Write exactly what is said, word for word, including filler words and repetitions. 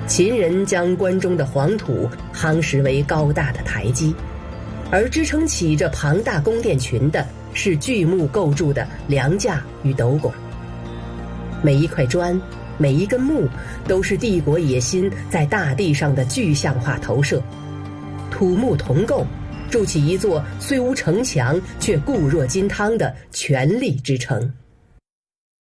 秦人将关中的黄土夯实为高大的台基，而支撑起这庞大宫殿群的是巨木构筑的梁架与斗拱。每一块砖，每一根木，都是帝国野心在大地上的具象化投射。土木同构，筑起一座虽无城墙却固若金汤的权力之城。